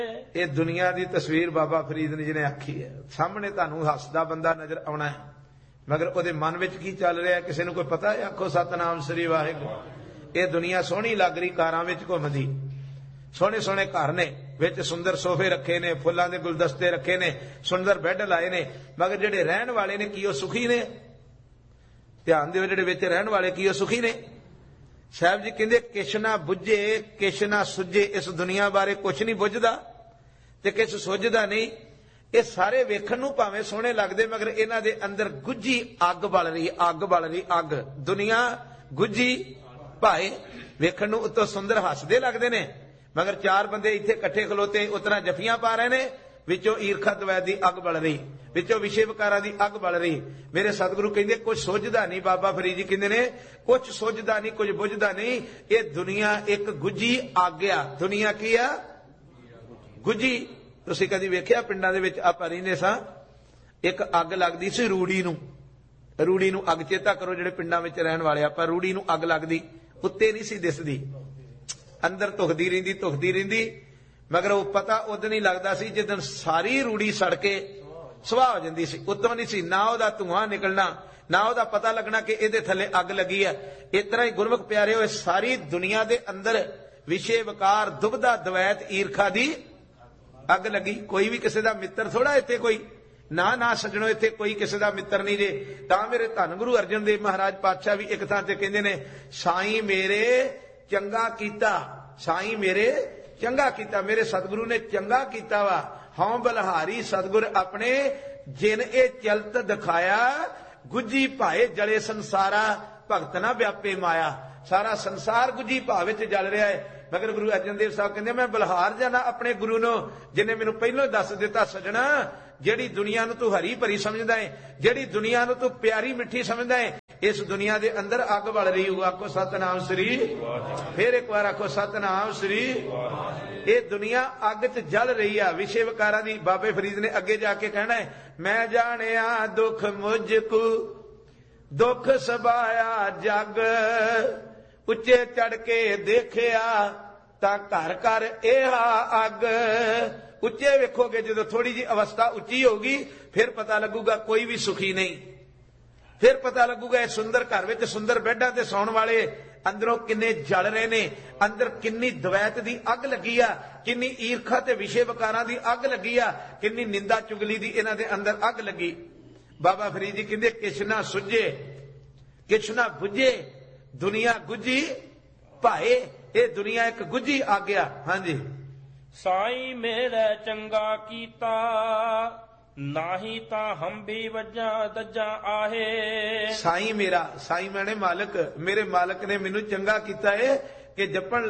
ਇਹ ਦੁਨੀਆ ਦੀ ਤਸਵੀਰ ਬਾਬਾ ਫਰੀਦ ਨੇ ਜਿਹਨੇ ਆਖੀ ਹੈ। ਸਾਹਮਣੇ ਤੁਹਾਨੂੰ ਹੱਸਦਾ ਬੰਦਾ ਨਜ਼ਰ ਆਉਣਾ ਹੈ, ਮਗਰ ਉਹਦੇ ਮਨ ਵਿੱਚ ਕੀ ਚੱਲ ਰਿਹਾ ਕਿਸੇ ਨੂੰ ਕੋਈ ਪਤਾ ਹੈ? ਆਖੋ ਸਤਨਾਮ ਸ੍ਰੀ ਵਾਹਿਗੁਰੂ। ਇਹ ਦੁਨੀਆ ਸੋਹਣੀ ਲੱਗ ਰਹੀ, ਕਾਰਾਂ ਵਿੱਚ ਘੁੰਮਦੀ, ਸੋਹਣੇ ਸੋਹਣੇ ਘਰ ਨੇ, ਵਿੱਚ ਸੁੰਦਰ ਸੋਫੇ ਰੱਖੇ ਨੇ, ਫੁੱਲਾਂ ਦੇ ਗੁਲਦਸਤੇ ਰੱਖੇ ਨੇ, ਸੁੰਦਰ ਬੈੱਡ ਲਾਏ ਨੇ, ਮਗਰ ਜਿਹੜੇ ਰਹਿਣ ਵਾਲੇ ਨੇ ਕੀ ਉਹ ਸੁਖੀ ਨੇ? ਧਿਆਨ ਦਿਓ, ਜਿਹੜੇ ਵਿੱਚ ਰਹਿਣ ਵਾਲੇ ਕੀ ਉਹ ਸੁਖੀ ਨੇ? ਸਾਹਿਬ ਜੀ ਕਹਿੰਦੇ ਕਿਛ ਨਾ ਬੁੱਝੇ ਕਿਛ ਨਾ ਸੁੱਝੇ। ਇਸ ਦੁਨੀਆ ਬਾਰੇ ਕੁਛ ਨਹੀਂ ਬੁੱਝਦਾ ਤੇ ਕਿਛ ਸੁੱਝਦਾ ਨਹੀਂ। ਇਹ ਸਾਰੇ ਵੇਖਣ ਨੂੰ ਭਾਵੇਂ ਸੋਹਣੇ ਲੱਗਦੇ, ਮਗਰ ਇਹਨਾਂ ਦੇ ਅੰਦਰ ਗੁੱਝੀ ਅੱਗ ਬਲ ਰਹੀ, ਅੱਗ ਬਲ ਰਹੀ, ਅੱਗ। ਦੁਨੀਆ ਗੁੱਝੀ ਭਾਏ ਵੇਖਣ ਨੂੰ ਉੱਤੋਂ ਸੁੰਦਰ ਹੱਸਦੇ ਲੱਗਦੇ ਨੇ, ਮਗਰ ਚਾਰ ਬੰਦੇ ਇੱਥੇ ਇਕੱਠੇ ਖਲੋਤੇ ਉਤਨਾ ਜਫੀਆਂ ਪਾ ਰਹੇ ਨੇ, ਵਿੱਚੋਂ ਈਰਖਾ ਦਵੈਤ ਦੀ ਅੱਗ ਬਲ ਰਹੀ, ਵਿੱਚੋਂ ਵਿਸ਼ੇ ਵਿਕਾਰਾਂ ਦੀ ਅੱਗ ਬਲ ਰਹੀ। ਮੇਰੇ ਸਤਿਗੁਰੂ ਕਹਿੰਦੇ ਕੁਝ ਸੁੱਝਦਾ ਨਹੀਂ। ਬਾਬਾ ਫਰੀਦ ਜੀ ਕਹਿੰਦੇ ਨੇ ਕੁਝ ਸੁੱਝਦਾ ਨਹੀਂ, ਕੁਝ ਬੁੱਝਦਾ ਨਹੀਂ। ਇਹ ਦੁਨੀਆ ਇੱਕ ਗੁੱਝੀ ਅੱਗ ਆ। ਦੁਨੀਆ ਕੀ ਆ? ਗੁੱਝੀ। ਤੁਸੀਂ ਕਦੀ ਵੇਖਿਆ ਪਿੰਡਾਂ ਦੇ ਵਿੱਚ ਆਪਾਂ ਰਹਿੰਦੇ ਸਾਂ, ਇੱਕ ਅੱਗ ਲੱਗਦੀ ਸੀ ਰੂੜੀ ਨੂੰ। ਰੂੜੀ ਨੂੰ ਅੱਗ, ਚੇਤਾ ਕਰੋ ਜਿਹੜੇ ਪਿੰਡਾਂ ਵਿੱਚ ਰਹਿਣ ਵਾਲੇ, ਆਪਾਂ ਰੂੜੀ ਨੂੰ ਅੱਗ ਲੱਗਦੀ, ਉੱਤੇ ਨਹੀਂ ਸੀ ਦਿਸਦੀ, ਅੰਦਰ ਧੁਖਦੀ ਰਹਿੰਦੀ, ਧੁਖਦੀ ਰਹਿੰਦੀ, ਮਗਰ ਉਹ ਪਤਾ ਉਦੋਂ ਨਹੀਂ ਲੱਗਦਾ ਸੀ ਜਿੱਦਣ ਸਾਰੀ ਰੂੜੀ ਸੜ ਕੇ ਸੁਆਹ ਹੋ ਜਾਂਦੀ ਸੀ। ਉਤੋਂ ਨਹੀਂ ਸੀ ਨਾ ਉਹਦਾ ਧੂਆਂ ਨਿਕਲਣਾ, ਨਾ ਉਹਦਾ ਪਤਾ ਲੱਗਣਾ ਕਿ ਇਹਦੇ ਥੱਲੇ ਅੱਗ ਲੱਗੀ ਹੈ। ਇਸ ਤਰ੍ਹਾਂ ਹੀ ਗੁਰਮੁਖ ਪਿਆਰੇ ਹੋਏ ਸਾਰੀ ਦੁਨੀਆ ਦੇ ਅੰਦਰ ਵਿਸ਼ੇ ਵਿਕਾਰ, ਦੁਬਦਾ ਦਵੈਤ, ਈਰਖਾ ਦੀ ਅੱਗ ਲੱਗੀ। ਕੋਈ ਵੀ ਕਿਸੇ ਦਾ ਮਿੱਤਰ ਥੋੜਾ ਇੱਥੇ, ਕੋਈ ਨਾ ਨਾ ਸੱਜਣੋ, ਇੱਥੇ ਕੋਈ ਕਿਸੇ ਦਾ ਮਿੱਤਰ ਨਹੀਂ ਜੇ। ਤਾਂ ਮੇਰੇ ਧੰਨ ਗੁਰੂ ਅਰਜਨ ਦੇਵ ਮਹਾਰਾਜ ਪਾਤਸ਼ਾਹ ਵੀ ਇੱਕ ਥਾਂ ਤੇ ਕਹਿੰਦੇ ਨੇ, ਸਾਈਂ ਮੇਰੇ ਚੰਗਾ ਕੀਤਾ, ਸਾਈਂ ਮੇਰੇ ਚੰਗਾ ਕੀਤਾ। ਮੇਰੇ ਸਤਿਗੁਰੂ ਨੇ ਚੰਗਾ ਕੀਤਾ ਵਾ। ਹਉ ਬਲਹਾਰੀ ਸਤਿਗੁਰ ਆਪਣੇ ਜਿਨ ਇਹ ਚਲਤ ਦਿਖਾਇਆ, ਗੁੱਜੀ ਭਾਏ ਜਲੇ ਸੰਸਾਰਾ, ਭਗਤ ਨਾ ਵਿਆਪੇ ਮਾਇਆ। ਸਾਰਾ ਸੰਸਾਰ ਗੁੱਜੀ ਭਾਅ ਵਿੱਚ ਜਲ ਰਿਹਾ ਹੈ, ਮਗਰ ਗੁਰੂ ਅਰਜਨ ਦੇਵ ਸਾਹਿਬ ਕਹਿੰਦੇ ਮੈਂ ਬਲਹਾਰ ਜਾਣਾ ਆਪਣੇ ਗੁਰੂ ਨੂੰ, ਜਿਹਨੇ ਮੈਨੂੰ ਪਹਿਲਾਂ ਦੱਸ ਦਿੱਤਾ, ਸਜਣਾ ਜਿਹੜੀ ਦੁਨੀਆ ਨੂੰ ਤੂੰ ਹਰੀ ਭਰੀ ਸਮਝਦਾ ਹੈ, ਜਿਹੜੀ ਦੁਨੀਆ ਨੂੰ ਤੂੰ ਪਿਆਰੀ ਮਿੱਠੀ ਸਮਝਦਾ ਹੈ, ਇਸ ਦੁਨੀਆ ਦੇ ਅੰਦਰ ਅੱਗ ਬਲ ਰਹੀ ਹੋ। ਆਖੋ ਸਤਨਾਮ ਸ੍ਰੀ, ਫਿਰ ਇੱਕ ਵਾਰ ਆਖੋ ਸਤਨਾਮ ਸ੍ਰੀ। ਇਹ ਦੁਨੀਆ ਅੱਗ 'ਚ ਜਲ ਰਹੀ ਆ ਵਿਸ਼ੇ ਵਿਕਾਰਾਂ ਦੀ। ਬਾਬੇ ਫਰੀਦ ਨੇ ਅੱਗੇ ਜਾ ਕੇ ਕਹਿਣਾ ਹੈ, ਮੈਂ ਜਾਣਿਆ ਦੁੱਖ ਮੁਝ ਕੋ, ਦੁੱਖ ਸਬਾਇਆ ਜਗ, ਉੱਚੇ ਚੜ ਕੇ ਦੇਖਿਆ ਤਾਂ ਘਰ ਘਰ ਇਹਾ ਅੱਗ। ਉੱਚੇ ਵੇਖੋਗੇ, ਜਦੋਂ ਥੋੜੀ ਜਿਹੀ ਅਵਸਥਾ ਉੱਚੀ ਹੋਗੀ, ਫਿਰ ਪਤਾ ਲੱਗੂਗਾ ਕੋਈ ਵੀ ਸੁਖੀ ਨਹੀਂ। ਫਿਰ ਪਤਾ ਲੱਗੂਗਾ ਇਹ ਸੁੰਦਰ ਘਰ ਵਿੱਚ ਸੁੰਦਰ ਬੈੱਡਾਂ ਤੇ ਸੌਣ ਵਾਲੇ ਅੰਦਰੋਂ ਕਿੰਨੇ ਜਲ ਰਹੇ ਨੇ, ਅੰਦਰ ਕਿੰਨੀ ਦਵੈਤ ਦੀ ਅੱਗ ਲੱਗੀ ਆ, ਕਿੰਨੀ ਈਰਖਾ ਤੇ ਵਿਸ਼ੇ ਵਿਕਾਰਾਂ ਦੀ ਅੱਗ ਲੱਗੀ ਆ, ਕਿੰਨੀ ਨਿੰਦਾ ਚੁਗਲੀ ਦੀ ਇਹਨਾਂ ਦੇ ਅੰਦਰ ਅੱਗ ਲੱਗੀ। ਬਾਬਾ ਫਰੀਦ ਜੀ ਕਹਿੰਦੇ ਕਿਛ ਨਾ ਸੁੱਝੇ ਕਿਛ ਨਾ ਬੁੱਝੇ, ਦੁਨੀਆ ਗੁੱਝੀ ਭਾਏ। ਇਹ ਦੁਨੀਆ ਇੱਕ ਗੁੱਝੀ ਅੱਗ ਆ। ਹਾਂਜੀ, ਸਾਈਂ ਮੇਰਾ ਚੰਗਾ ਕੀਤਾ, ਨਾਹੀ ਤਾਂ ਹਮ ਵੀ ਵੱਜਾਂ ਦੱਜਾਂ ਆਹੇ। ਸਾਈਂ ਮੇਰਾ, ਸਾਈਂ ਮੈਨੇ ਮਾਲਕ, ਮੇਰੇ ਮਾਲਕ ਨੇ ਮੈਨੂੰ ਚੰਗਾ ਕੀਤਾ ਹੈ ਕਿ ਜਪਣ